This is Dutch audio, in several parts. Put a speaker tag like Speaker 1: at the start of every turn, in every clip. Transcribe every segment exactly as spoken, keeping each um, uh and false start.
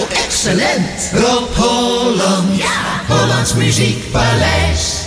Speaker 1: excellent. Rob Holland, ja. Hollands Muziekpaleis.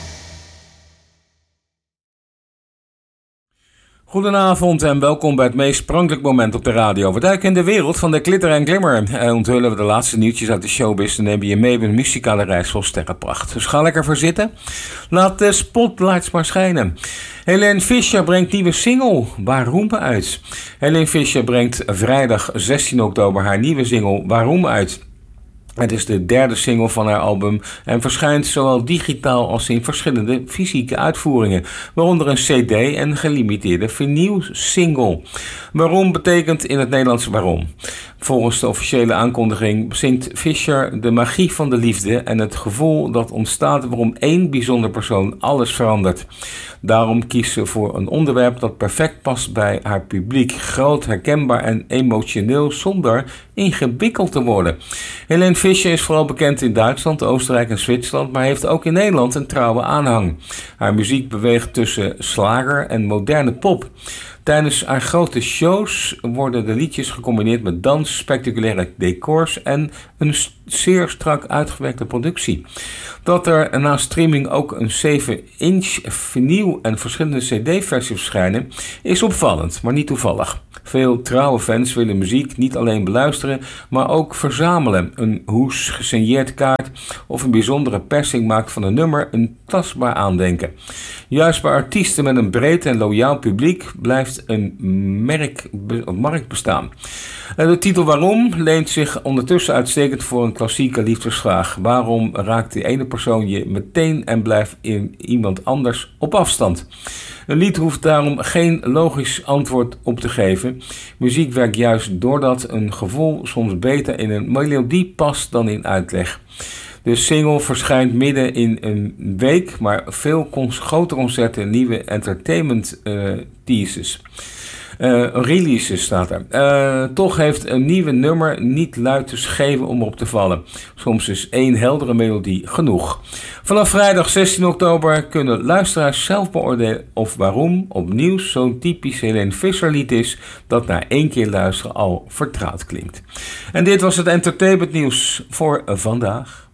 Speaker 2: Goedenavond en welkom bij het meest sprankelijk moment op de radio. We duiken in de wereld van de glitter en glimmer. En onthullen we de laatste nieuwtjes uit de showbiz en nemen je mee met een muzikale reis vol sterrenpracht. Dus ga lekker voor zitten. Laat de spotlights maar schijnen. Helene Fischer brengt nieuwe single Waarom uit. Helene Fischer brengt vrijdag zestien oktober haar nieuwe single Waarom uit. Het is de derde single van haar album en verschijnt zowel digitaal als in verschillende fysieke uitvoeringen, waaronder een cd en gelimiteerde vinyl single. Waarom betekent in het Nederlands waarom. Volgens de officiële aankondiging zingt Fischer de magie van de liefde en het gevoel dat ontstaat waarom één bijzonder persoon alles verandert. Daarom kiest ze voor een onderwerp dat perfect past bij haar publiek. Groot, herkenbaar en emotioneel zonder ingewikkeld te worden. Helene Fischer is vooral bekend in Duitsland, Oostenrijk en Zwitserland, maar heeft ook in Nederland een trouwe aanhang. Haar muziek beweegt tussen slager en moderne pop. Tijdens haar grote shows worden de liedjes gecombineerd met dans, spectaculaire decors en een zeer strak uitgewerkte productie. Dat er na streaming ook een zeven inch vinyl en verschillende cd-versies verschijnen is opvallend, maar niet toevallig. Veel trouwe fans willen muziek niet alleen beluisteren, maar ook verzamelen. Een hoes, gesigneerd kaart of een bijzondere persing maakt van een nummer een tastbaar aandenken. Juist bij artiesten met een breed en loyaal publiek blijft een merk, een markt bestaan. De titel Waarom leent zich ondertussen uitstekend voor een klassieke liefdesvraag. Waarom raakt die ene persoon je meteen en blijft in iemand anders op afstand? Een lied hoeft daarom geen logisch antwoord op te geven. Muziek werkt juist doordat een gevoel soms beter in een melodie past dan in uitleg. De single verschijnt midden in een week, maar veel cons- grote concerten en nieuwe entertainment uh, teases. Uh, releases staat er. Uh, toch heeft een nieuwe nummer niet luid te geven om op te vallen. Soms is één heldere melodie genoeg. Vanaf vrijdag zestien oktober kunnen luisteraars zelf beoordelen of waarom opnieuw zo'n typisch Helene Fischer lied is dat na één keer luisteren al vertrouwd klinkt. En dit was het entertainment nieuws voor vandaag.